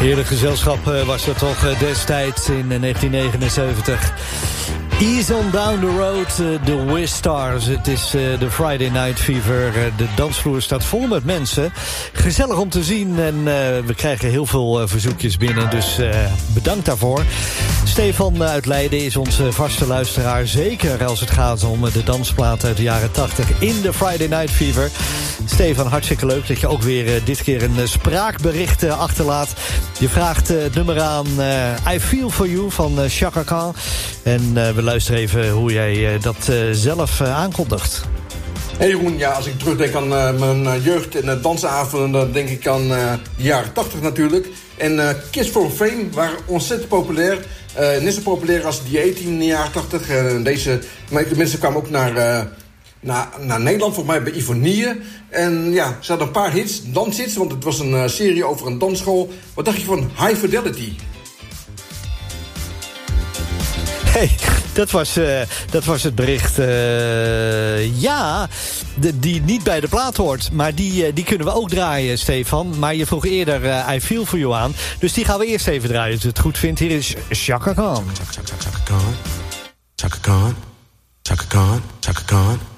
Heerlijk gezelschap was dat toch destijds in 1979. Ease on down the road, the Wistars. Het is de Friday Night Fever. De dansvloer staat vol met mensen. Gezellig om te zien en we krijgen heel veel verzoekjes binnen. Dus bedankt daarvoor. Stefan uit Leiden is onze vaste luisteraar. Zeker als het gaat om de dansplaat uit de jaren 80 in de Friday Night Fever. Stefan, hartstikke leuk dat je ook weer dit keer een spraakbericht achterlaat. Je vraagt het nummer aan I Feel For You van Chaka Khan. En we luisteren even hoe jij dat zelf aankondigt. Hey Jeroen, ja, als ik terugdenk aan mijn jeugd en dansavonden, dan denk ik aan de jaren 80 natuurlijk. En Kids from Fame waren ontzettend populair. Net zo populair als die 18 in de jaren 80. Deze mensen kwamen ook naar Nederland, volgens mij bij Ivonie. En ja, ze hadden een paar hits, danshits, want het was een serie over een dansschool. Wat dacht je van High Fidelity? Hey, dat was het bericht. Ja, die niet bij de plaat hoort. Maar die kunnen we ook draaien, Stefan. Maar je vroeg eerder I Feel For You aan. Dus die gaan we eerst even draaien. Als je het goed vindt, hier is Chaka Khan. Chaka Khan. Chaka Khan. Chaka Khan. Chaka Khan.